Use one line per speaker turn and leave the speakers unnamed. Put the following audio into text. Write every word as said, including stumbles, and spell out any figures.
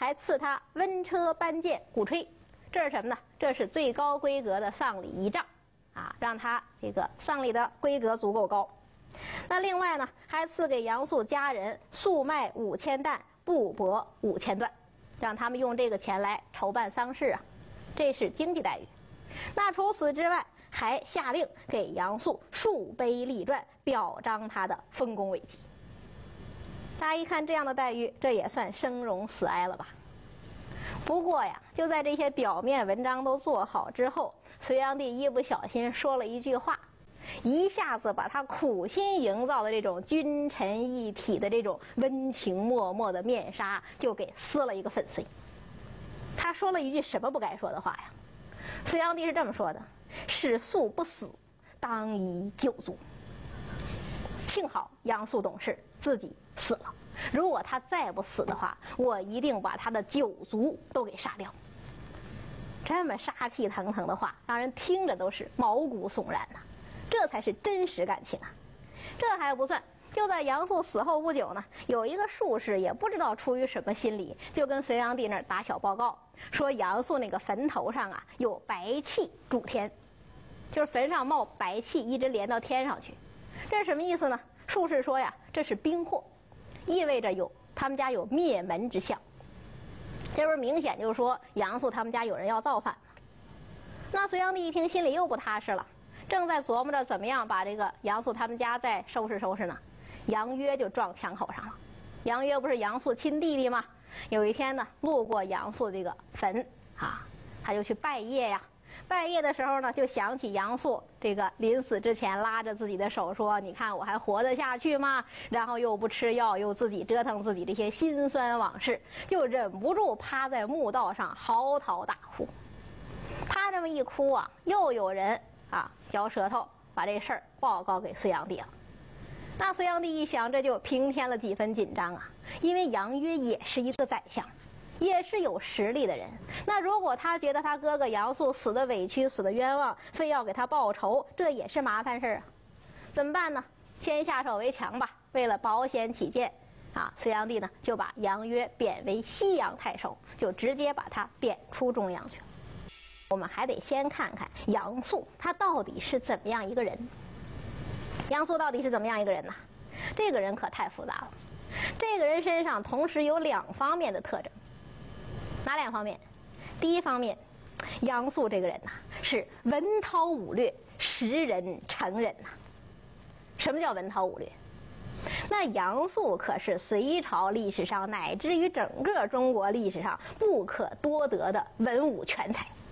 还赐他温车班剑鼓吹，这是什么呢？这是最高规格的丧礼仪仗啊，让他这个丧礼的规格足够高。那另外呢，还赐给杨素家人粟麦五千担，布帛五千段，让他们用这个钱来筹办丧事啊，这是经济待遇。那除此之外，还下令给杨素数碑立传，表彰他的丰功伟绩。大家一看这样的待遇，这也算生荣死哀了吧？不过呀，就在这些表面文章都做好之后，隋炀帝一不小心说了一句话，一下子把他苦心营造的这种君臣一体的这种温情脉脉的面纱就给撕了一个粉碎。他说了一句什么不该说的话呀？隋炀帝是这么说的：使素不死，当以九族。幸好杨素懂事，自己死了。如果他再不死的话，我一定把他的九族都给杀掉。这么杀气腾腾的话，让人听着都是毛骨悚然呐、啊。这才是真实感情啊！这还不算，就在杨素死后不久呢，有一个术士也不知道出于什么心理，就跟隋炀帝那儿打小报告，说杨素那个坟头上啊有白气柱天，就是坟上冒白气一直连到天上去。这是什么意思呢？术士说呀，这是兵祸，意味着有他们家有灭门之象。这不是明显就是说杨素他们家有人要造反吗？那隋炀帝一听，心里又不踏实了，正在琢磨着怎么样把这个杨素他们家再收拾收拾呢，杨约就撞枪口上了。杨约不是杨素亲弟弟吗？有一天呢，路过杨素这个坟啊，他就去拜谒呀。拜谒的时候呢，就想起杨素这个临死之前拉着自己的手说：“你看我还活得下去吗？”然后又不吃药，又自己折腾自己这些辛酸往事，就忍不住趴在墓道上嚎啕大哭。他这么一哭啊，又有人啊嚼舌头把这事儿报告给隋炀帝了。那隋炀帝一想，这就平添了几分紧张啊，因为杨约也是一个宰相，也是有实力的人。那如果他觉得他哥哥杨素死的委屈，死的冤枉，非要给他报仇，这也是麻烦事啊。怎么办呢？先下手为强吧。为了保险起见啊，隋炀帝呢就把杨约贬为西阳太守，就直接把他贬出中央去了。我们还得先看看杨素他到底是怎么样一个人。杨素到底是怎么样一个人呢？这个人可太复杂了。这个人身上同时有两方面的特征。哪两方面？第一方面，杨素这个人呐、啊，是文韬武略，识人成人呐、啊。什么叫文韬武略？那杨素可是隋朝历史上乃至于整个中国历史上不可多得的文武全才。